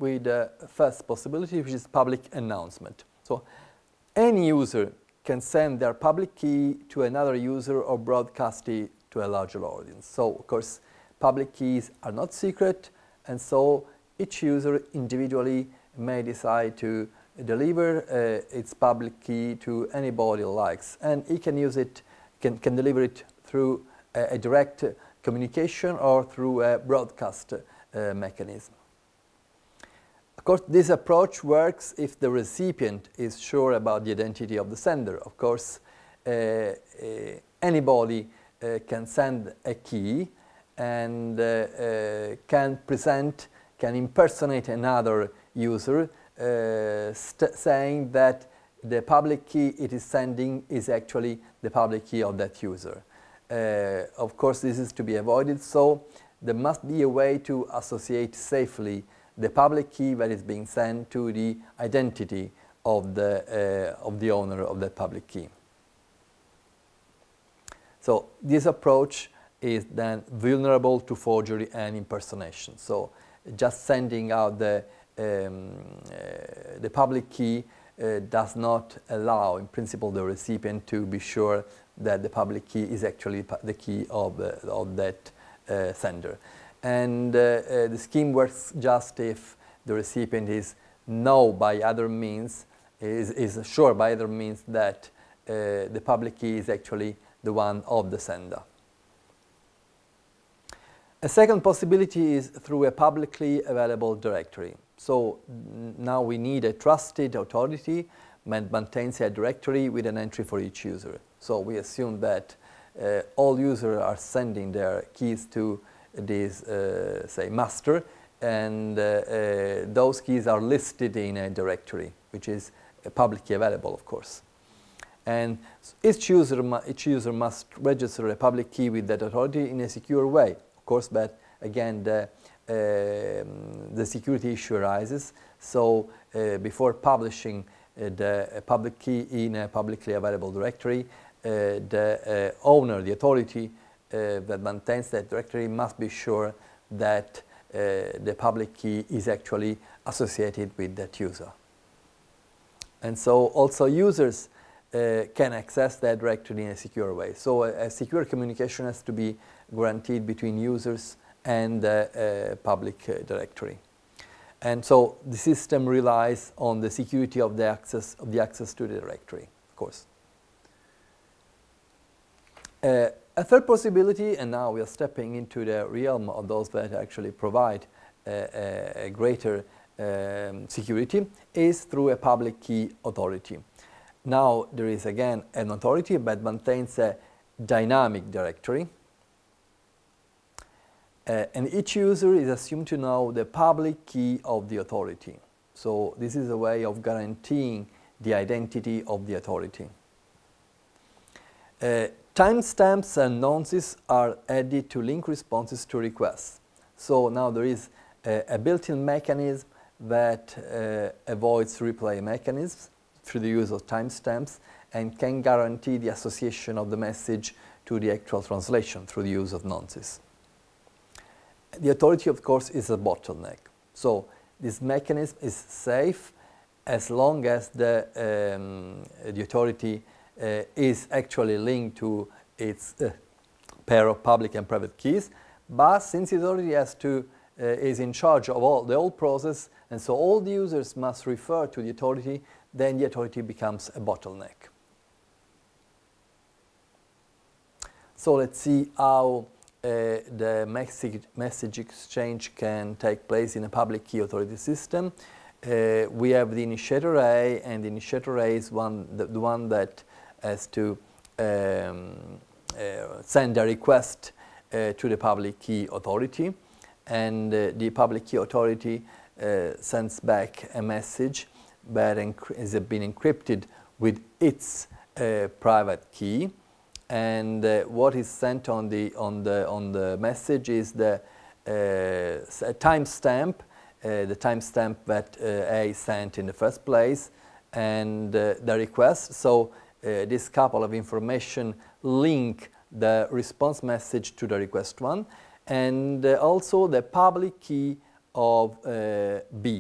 with the first possibility, which is public announcement. So any user can send their public key to another user or broadcast it to a larger audience. So, of course, public keys are not secret, and so each user individually may decide to deliver its public key to anybody likes, and he can use it, can deliver it through a direct communication or through a broadcast mechanism. Of course, this approach works if the recipient is sure about the identity of the sender. Of course, anybody can send a key and can impersonate another user, saying that the public key it is sending is actually the public key of that user. Of course, this is to be avoided, so there must be a way to associate safely the public key that is being sent to the identity of the owner of that public key. So this approach is then vulnerable to forgery and impersonation. So just sending out the public key does not allow, in principle, the recipient to be sure that the public key is actually the key of that sender. And the scheme works just if the recipient is sure by other means that the public key is actually the one of the sender. A second possibility is through a publicly available directory. So now we need a trusted authority that maintains a directory with an entry for each user. So we assume that all users are sending their keys to this, say, master, and those keys are listed in a directory, which is publicly available, of course. And each user must register a public key with that authority in a secure way, of course, but again, the security issue arises. So before publishing the public key in a publicly available directory, the owner, the authority that maintains that directory must be sure that the public key is actually associated with that user. And so also users can access that directory in a secure way. So a secure communication has to be guaranteed between users and the public directory. And so the system relies on the security of the access to the directory, of course. A third possibility, and now we are stepping into the realm of those that actually provide a greater security, is through a public key authority. Now there is again an authority that maintains a dynamic directory, and each user is assumed to know the public key of the authority. So this is a way of guaranteeing the identity of the authority. Timestamps and nonces are added to link responses to requests. So now there is a built-in mechanism that avoids replay mechanisms through the use of timestamps and can guarantee the association of the message to the actual translation through the use of nonces. The authority, of course, is a bottleneck. So this mechanism is safe as long as the authority is actually linked to its pair of public and private keys. But since the authority is in charge of the whole process, and so all the users must refer to the authority, then the authority becomes a bottleneck. So let's see how the message exchange can take place in a public key authority system. We have the initiator array, and the initiator array is the one that has to send a request to the public key authority, and the public key authority sends back a message that has been encrypted with its private key. And what is sent on the message is the timestamp, the timestamp that A sent in the first place, and the request. So this couple of information link the response message to the request one, and also the public key of B.